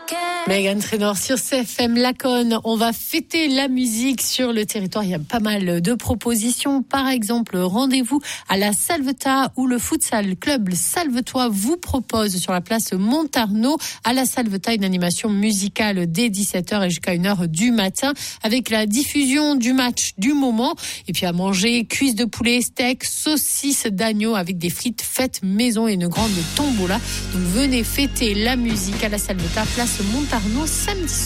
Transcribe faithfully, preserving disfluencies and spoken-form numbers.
Meghan Trainor sur C F M Laconne. On va fêter la musique sur le territoire. Il y a pas mal de propositions. Par exemple, rendez-vous à la Salvetat où le futsal club Salvetois vous propose sur la place Montarno à la Salvetat une animation musicale dès dix-sept heures et jusqu'à une heure du matin avec la diffusion du match du moment. Et puis à manger cuisses de poulet, steak, saucisses d'agneau avec des frites faites maison et une grande tombola. Donc venez fêter la musique à la Salvetat, place Montarno samedi.